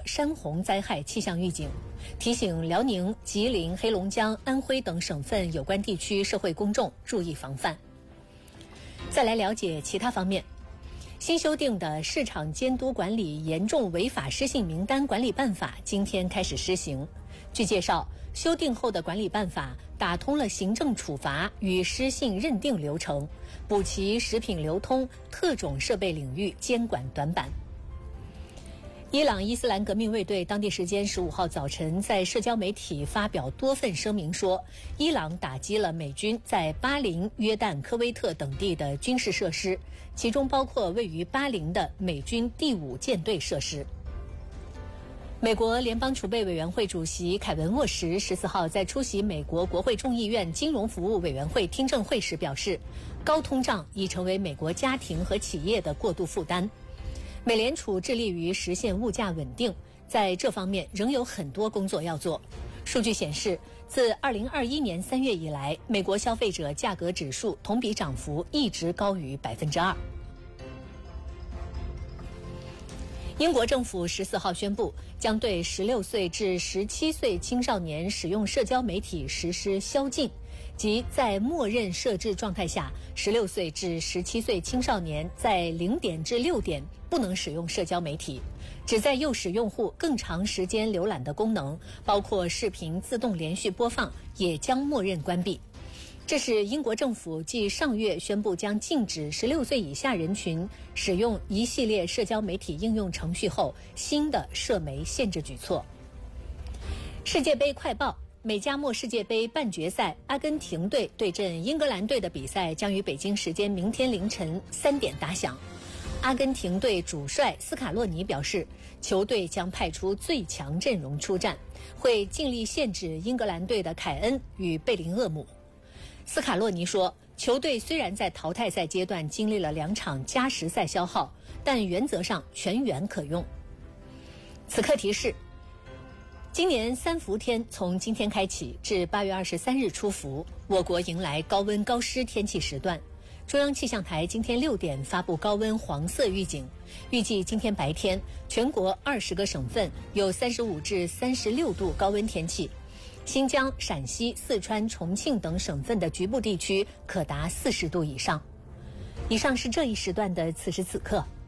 山洪灾害气象预警，提醒辽宁、吉林、黑龙江、安徽等省份有关地区社会公众注意防范。再来了解其他方面。新修订的市场监督管理严重违法失信名单管理办法今天开始施行。据介绍，修订后的管理办法打通了行政处罚与失信认定流程，补齐食品流通、特种设备领域监管短板。伊朗伊斯兰革命卫队当地时间15号早晨在社交媒体发表多份声明说，伊朗打击了美军在巴林、约旦、科威特等地的军事设施，其中包括位于巴林的美军第5舰队设施。美国联邦储备委员会主席凯文·沃什14号在出席美国国会众议院金融服务委员会听证会时表示，高通胀已成为美国家庭和企业的过度负担。美联储致力于实现物价稳定，在这方面仍有很多工作要做。数据显示，自2021年3月以来，美国消费者价格指数同比涨幅一直高于2%。英国政府14号宣布，将对16岁至17岁青少年使用社交媒体实施宵禁，即在默认设置状态下，16岁至17岁青少年在0点至6点不能使用社交媒体，旨在诱使用户更长时间浏览的功能，包括视频自动连续播放，也将默认关闭。这是英国政府继上月宣布将禁止16岁以下人群使用一系列社交媒体应用程序后新的社媒限制举措。世界杯快报：美加墨世界杯半决赛，阿根廷队对阵英格兰队的比赛将于北京时间明天凌晨3点打响。阿根廷队主帅斯卡洛尼表示，球队将派出最强阵容出战，会尽力限制英格兰队的凯恩与贝林厄姆。斯卡洛尼说，球队虽然在淘汰赛阶段经历了2场加时赛消耗，但原则上全员可用。此刻提示：今年3伏天从今天开启至8月23日出伏，我国迎来高温高湿天气时段。中央气象台今天6点发布高温黄色预警，预计今天白天全国20个省份有35至36度高温天气，新疆、陕西、四川、重庆等省份的局部地区可达40度以上。以上是这一时段的此时此刻。